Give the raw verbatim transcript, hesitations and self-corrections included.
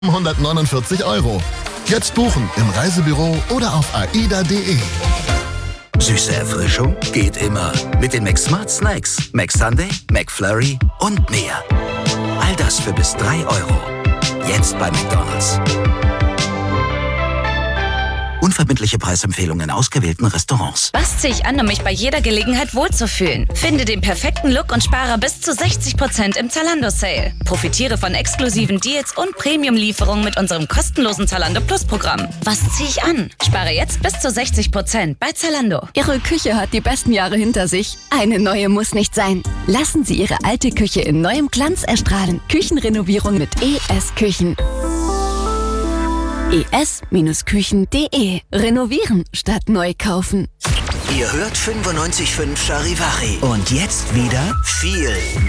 hundertneunundvierzig Euro. Jetzt buchen im Reisebüro oder auf aida punkt de. Süße Erfrischung geht immer. Mit den McSmart Snacks. McSunday, McFlurry und mehr. All das für bis drei Euro. Jetzt bei McDonald's. Unverbindliche Preisempfehlungen in ausgewählten Restaurants. Was ziehe ich an, um mich bei jeder Gelegenheit wohlzufühlen? Finde den perfekten Look und spare bis zu sechzig Prozent im Zalando-Sale. Profitiere von exklusiven Deals und Premium-Lieferungen mit unserem kostenlosen Zalando Plus-Programm. Was ziehe ich an? Spare jetzt bis zu sechzig Prozent bei Zalando. Ihre Küche hat die besten Jahre hinter sich. Eine neue muss nicht sein. Lassen Sie Ihre alte Küche in neuem Glanz erstrahlen. Küchenrenovierung mit E S Küchen. e s Küchen punkt de. Renovieren statt neu kaufen. Ihr hört fünfundneunzig Komma fünf Charivari. Und jetzt wieder viel